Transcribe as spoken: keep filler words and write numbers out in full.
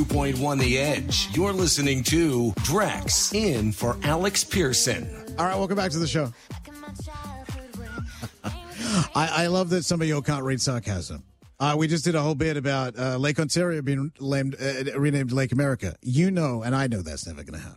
two point one The Edge. You're listening to Drex in for Alex Pearson. All right, welcome back to the show. I, I love that some of you can't read sarcasm. Uh, we just did a whole bit about uh, Lake Ontario being named, uh, renamed Lake America. You know, and I know that's never going to happen.